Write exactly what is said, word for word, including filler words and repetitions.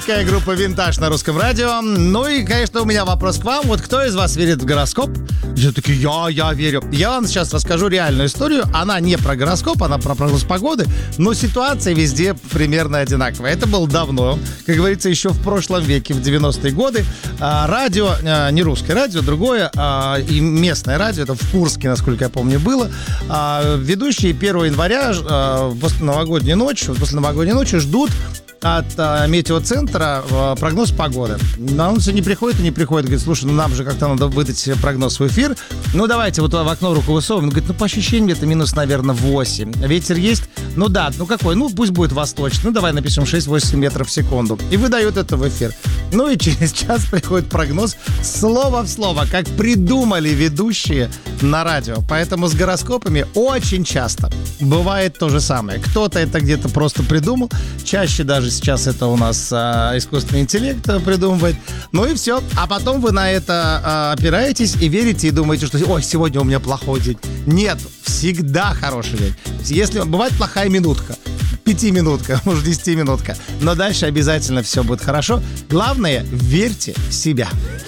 Такая группа «Винтаж» на русском радио. Ну и, конечно, у меня вопрос к вам. Вот кто из вас верит в гороскоп? Все таки я, я верю. Я вам сейчас расскажу реальную историю. Она не про гороскоп, она про прогноз погоды. Но ситуация везде примерно одинаковая. Это было давно. Как говорится, еще в прошлом веке, в девяностые годы. Радио, не русское радио, другое, и местное радио. Это в Курске, насколько я помню, было. Ведущие первого января, после новогодней ночи, после новогодней ночи ждут от а, метеоцентра а, прогноз погоды. Но он все не приходит и не приходит. Говорит, слушай, ну нам же как-то надо выдать себе прогноз в эфир. Ну давайте вот в окно руку высовываем. Он говорит, ну по ощущениям это минус, наверное, восемь. Ветер есть? Ну да, ну какой? Ну пусть будет восточный. Ну давай напишем шесть-восемь метров в секунду. И выдают это в эфир. Ну и через час приходит прогноз слово в слово, как придумали ведущие на радио. Поэтому с гороскопами очень часто бывает то же самое. Кто-то это где-то просто придумал. Чаще даже сейчас это у нас а, искусственный интеллект придумывает. Ну и все. А потом вы на это а, опираетесь и верите, и думаете, что ой, сегодня у меня плохой день. Нет, всегда хороший день. Если бывает плохая минутка, пятиминутка, может десятиминутка, но дальше обязательно все будет хорошо. Главное, верьте в себя.